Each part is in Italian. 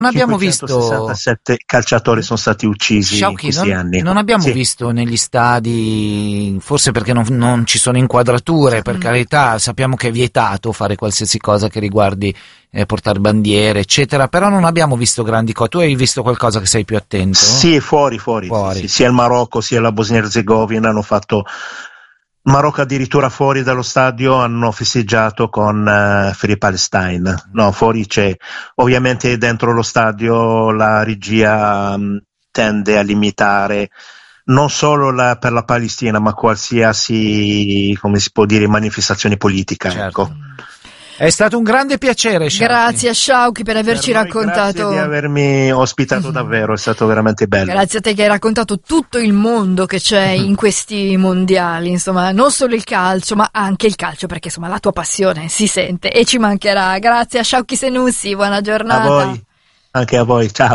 Non abbiamo visto 567 calciatori sono stati uccisi in questi anni. Non abbiamo visto negli stadi, forse perché non ci sono inquadrature, per carità, sappiamo che è vietato fare qualsiasi cosa che riguardi portare bandiere, eccetera, però non abbiamo visto grandi cose. Tu hai visto qualcosa che sei più attento? Sì, fuori. Sì, sia il Marocco sia la Bosnia Erzegovina hanno fatto. Marocco addirittura fuori dallo stadio hanno festeggiato con Free Palestine. No, fuori c'è, ovviamente dentro lo stadio la regia tende a limitare non solo per la Palestina, ma qualsiasi, come si può dire, manifestazione politica. Certo. Ecco. È stato un grande piacere, Sciauchi. Grazie a Sciauchi per averci raccontato. Grazie di avermi ospitato davvero, è stato veramente bello. Grazie a te che hai raccontato tutto il mondo che c'è in questi mondiali, insomma, non solo il calcio, ma anche il calcio, perché insomma la tua passione si sente e ci mancherà. Grazie a Sciauchi Senussi, buona giornata. A voi, anche a voi, ciao.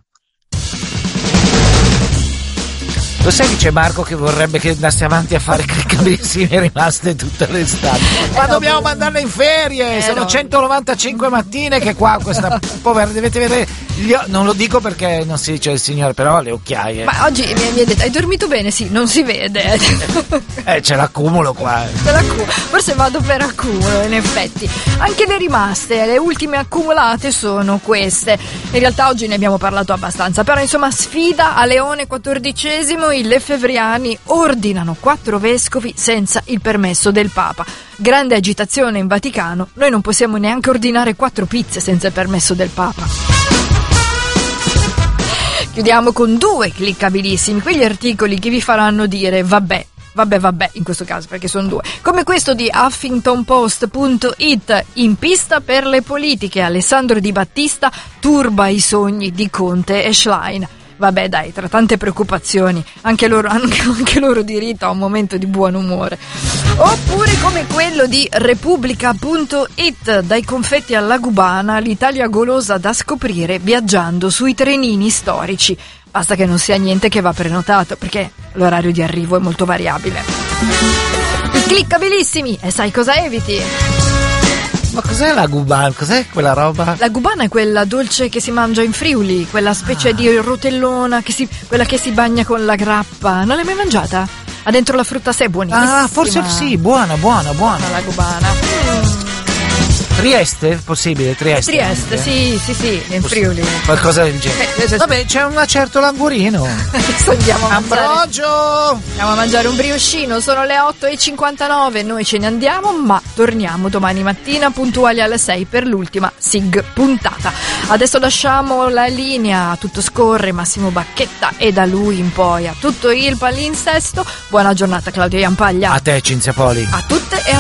Lo sai che c'è Marco che vorrebbe che andasse avanti a fare cliccabilissime rimaste tutte le estate, ma dobbiamo mandarle in ferie, sono 195 mattine che qua questa povera, dovete vedere non lo dico perché non si dice il signore, però le occhiaie. Ma oggi mi ha detto, hai dormito bene? Sì, non si vede. C'è l'accumulo qua. Forse vado per accumulo, in effetti. Anche le rimaste, le ultime accumulate sono queste. In realtà oggi ne abbiamo parlato abbastanza, però insomma sfida a Leone XIV. I lefevriani ordinano 4 vescovi senza il permesso del Papa. Grande agitazione in Vaticano, noi non possiamo neanche ordinare 4 pizze senza il permesso del Papa. Chiudiamo con 2 cliccabilissimi, quegli articoli che vi faranno dire vabbè, in questo caso perché sono 2, come questo di HuffingtonPost.it, in pista per le politiche, Alessandro Di Battista turba i sogni di Conte e Schlein. Vabbè dai, tra tante preoccupazioni, anche loro hanno anche loro diritto a un momento di buon umore. Oppure come quello di Repubblica.it, dai confetti alla cubana, l'Italia golosa da scoprire viaggiando sui trenini storici. Basta che non sia niente che va prenotato, perché l'orario di arrivo è molto variabile. I cliccabilissimi, e sai cosa eviti? Ma cos'è la gubana? Cos'è quella roba? La gubana è quella dolce che si mangia in Friuli, quella specie di rotellona, quella che si bagna con la grappa. Non l'hai mai mangiata? Ha dentro la frutta sé, buonissima. Ah, forse sì, buona. La gubana. Trieste? Possibile? Trieste, sì, in Friuli. Qualcosa del genere. Vabbè, c'è un certo Languorino. Adesso andiamo a mangiare un briochino, sono le 8:59, noi ce ne andiamo, ma torniamo domani mattina puntuali alle 6 per l'ultima SIG puntata. Adesso lasciamo la linea a Tutto Scorre, Massimo Bacchetta, e da lui in poi a tutto il palinsesto. Buona giornata Claudia Iampaglia. A te Cinzia Poli. A tutte e a